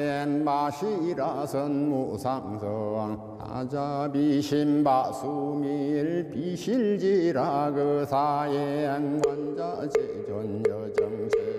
마시라선 무상성 아자비신바수밀 비실지라 그 사행 원자 제존 여정세